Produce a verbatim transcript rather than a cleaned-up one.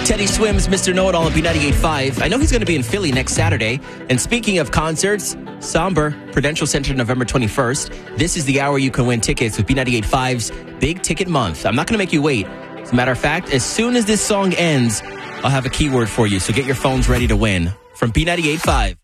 Teddy Swims, Mister Know-It-All on B ninety-eight point five. I know he's going to be in Philly next Saturday. And speaking of concerts, Somber, Prudential Center, November twenty-first. This is the hour you can win tickets with B ninety-eight point five's Big Ticket Month. I'm not going to make you wait. As a matter of fact, as soon as this song ends, I'll have a keyword for you. So get your phones ready to win. From B ninety-eight point five.